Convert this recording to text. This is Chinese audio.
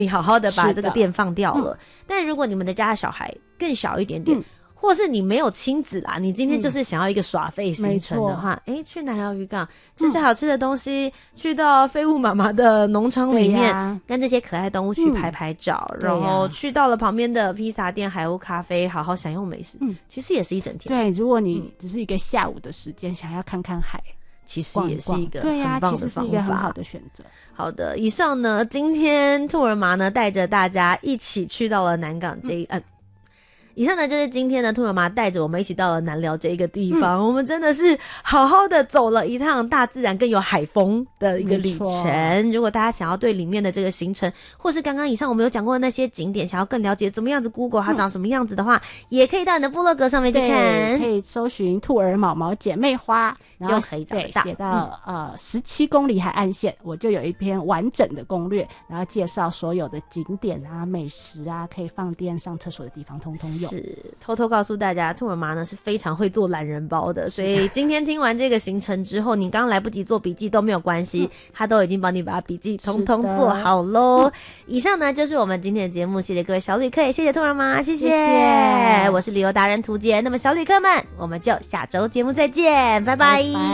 你好好的把这个店放掉了。但如果你们的家的小孩更小一点点，或是你没有亲子啦，你今天就是想要一个耍废行程的话，去南寮渔港吃吃好吃的东西，去到废物妈妈的农场里面，跟这些可爱动物去拍拍照，然后去到了旁边的披萨店、海鸥咖啡，好好享用美食，其实也是一整天。 对，如果你只是一个下午的时间，想要看看海， 其实也是一个很棒的方法。 对啊，其实是一个很好的选择。 好的，以上呢，今天兔儿妈呢带着大家一起去到了南港以上呢就是今天的兔儿妈带着我们一起到了南寮这一个地方，我们真的是好好的走了一趟大自然更有海风的一个旅程。如果大家想要对里面的这个行程，或是刚刚以上我们有讲过的那些景点，想要更了解怎么样子 Google 它长什么样子的话，也可以到你的部落格上面去看， 可以搜寻兔儿毛毛姐妹花，然后就可以找得到。 写到17公里海岸线，我就有一篇完整的攻略，然后介绍所有的景点啊、美食啊、可以放电、上厕所的地方，通通有。 是偷偷告诉大家，兔儿妈呢是非常会做懒人包的，所以今天听完这个行程之后，你刚来不及做笔记都没有关系，她都已经帮你把笔记通通做好咯。以上呢就是我们今天的节目，谢谢各位小旅客，也谢谢兔儿妈，谢谢。我是旅游达人涂杰，那么小旅客们，我们就下周节目再见，拜拜。